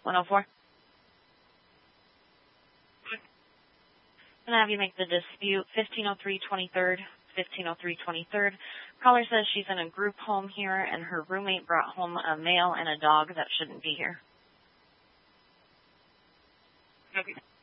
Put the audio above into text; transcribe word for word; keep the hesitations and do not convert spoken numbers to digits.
one oh four. I'm going to have you make the dispute fifteen oh three twenty-third, fifteen oh three twenty-third. Caller says she's in a group home here, and her roommate brought home a male and a dog that shouldn't be here. Okay.